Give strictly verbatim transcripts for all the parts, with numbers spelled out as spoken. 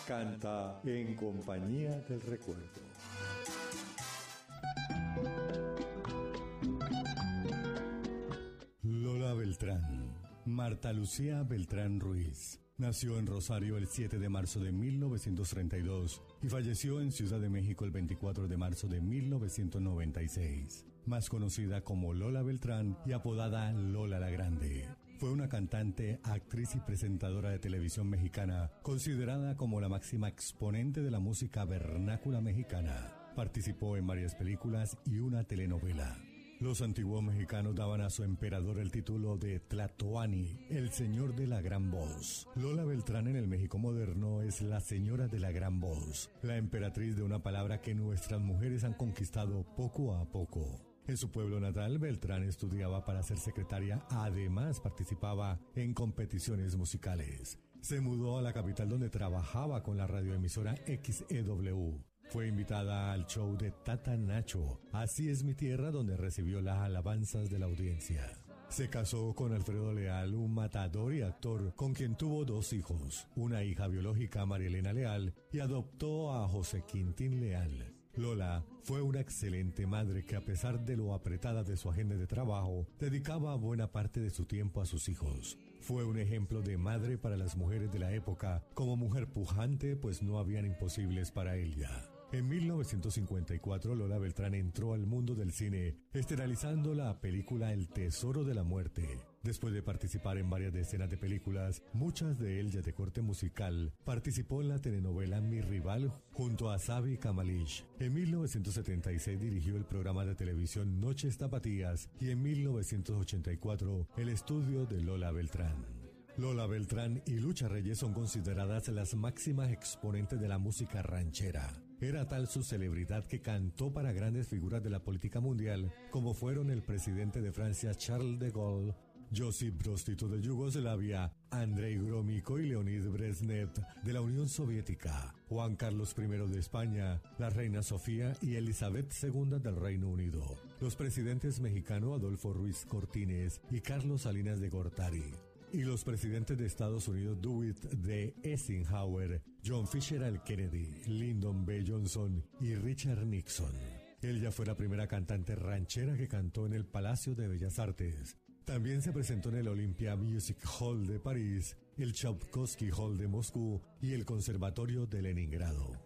Canta En Compañía del Recuerdo. Lola Beltrán. Marta Lucía Beltrán Ruiz nació en Rosario el siete de marzo de mil novecientos treinta y dos y falleció en Ciudad de México el veinticuatro de marzo de mil novecientos noventa y seis. Más conocida como Lola Beltrán y apodada Lola la Grande. Fue una cantante, actriz y presentadora de televisión mexicana, considerada como la máxima exponente de la música vernácula mexicana. Participó en varias películas y una telenovela. Los antiguos mexicanos daban a su emperador el título de Tlatoani, el señor de la gran voz. Lola Beltrán en el México moderno es la señora de la gran voz, la emperatriz de una palabra que nuestras mujeres han conquistado poco a poco. En su pueblo natal, Beltrán estudiaba para ser secretaria, además participaba en competiciones musicales. Se mudó a la capital donde trabajaba con la radioemisora X E W. Fue invitada al show de Tata Nacho, Así es mi tierra, donde recibió las alabanzas de la audiencia. Se casó con Alfredo Leal, un matador y actor, con quien tuvo dos hijos, una hija biológica, María Elena Leal, y adoptó a José Quintín Leal. Lola fue una excelente madre que, a pesar de lo apretada de su agenda de trabajo, dedicaba buena parte de su tiempo a sus hijos. Fue un ejemplo de madre para las mujeres de la época, como mujer pujante, pues no habían imposibles para ella. En mil novecientos cincuenta y cuatro, Lola Beltrán entró al mundo del cine, estelarizando la película El Tesoro de la Muerte. Después de participar en varias decenas de películas, muchas de ellas de corte musical, participó en la telenovela Mi Rival junto a Sabi Kamalish. En mil novecientos setenta y seis dirigió el programa de televisión Noches Tapatías y en mil novecientos ochenta y cuatro el estudio de Lola Beltrán. Lola Beltrán y Lucha Reyes son consideradas las máximas exponentes de la música ranchera. Era tal su celebridad que cantó para grandes figuras de la política mundial, como fueron el presidente de Francia Charles de Gaulle, Josip Broz Tito de Yugoslavia, Andrei Gromyko y Leonid Brezhnev de la Unión Soviética, Juan Carlos primero de España, la reina Sofía y Elizabeth segunda del Reino Unido, los presidentes mexicanos Adolfo Ruiz Cortines y Carlos Salinas de Gortari, y los presidentes de Estados Unidos Dwight D. Eisenhower, John Fisher L. Kennedy, Lyndon B. Johnson y Richard Nixon. Ella fue la primera cantante ranchera que cantó en el Palacio de Bellas Artes. También se presentó en el Olympia Music Hall de París, el Tchaikovsky Hall de Moscú y el Conservatorio de Leningrado.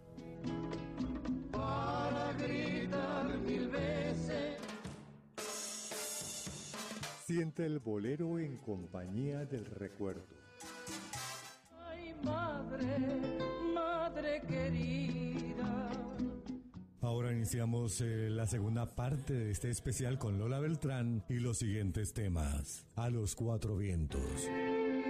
Para gritar mil veces. Siente el bolero en compañía del recuerdo. Ay, madre, madre querida. Ahora iniciamos eh, la segunda parte de este especial con Lola Beltrán y los siguientes temas. A los cuatro vientos.